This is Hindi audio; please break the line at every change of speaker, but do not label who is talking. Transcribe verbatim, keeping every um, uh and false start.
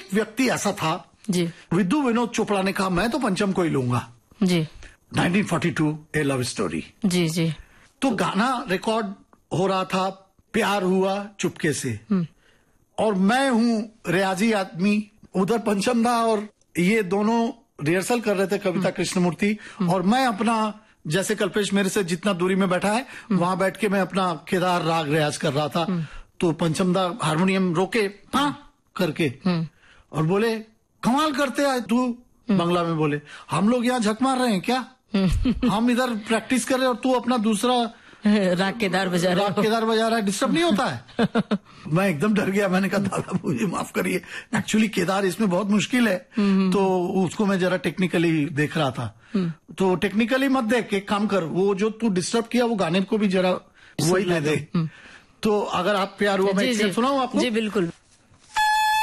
व्यक्ति ऐसा था
जी,
विदु विनोद चोपड़ा ने कहा मैं तो पंचम को ही लूंगा
जी।
नाइनटीन फोर्टी टू ए लव स्टोरी।
जी जी।
तो गाना रिकॉर्ड हो रहा था, प्यार हुआ चुपके से, और मैं हूं रियाजी आदमी, उधर पंचम दा और ये दोनों रिहर्सल कर रहे थे, कविता कृष्णमूर्ति, और मैं अपना जैसे कल्पेश मेरे से जितना दूरी में बैठा है वहां बैठ के मैं अपना केदार राग रियाज कर रहा था। तो पंचम दा हारमोनियम रोके हाँ करके और बोले कमाल करते है तू, बंगला में बोले हम लोग यहाँ झक मार रहे हैं क्या, हम इधर प्रैक्टिस कर रहे हैं और तू अपना दूसरा
राग केदार बजा रहा
राग केदार बजा रहा है, डिस्टर्ब नहीं होता है। मैं एकदम डर गया, मैंने कहा दादा मुझे माफ करिए, एक्चुअली केदार इसमें बहुत मुश्किल है, तो उसको मैं जरा टेक्निकली देख रहा था। तो टेक्निकली मत देख, एक काम कर, वो जो तू डिस्टर्ब किया वो गाने को भी जरा वही ले दे। तो अगर आप प्यार हुआ मैं सुनाऊं आपको?
जी बिल्कुल।